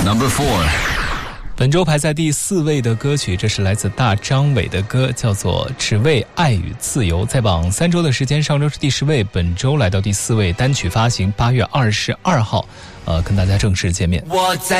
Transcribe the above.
Number 4. 本周排在第4位的歌曲，这是来自大张伟的歌，叫做《只为爱与自由》。在榜3周的时间，上周是第10位，本周来到第4位，单曲发行8月22号，跟大家正式见面。 我在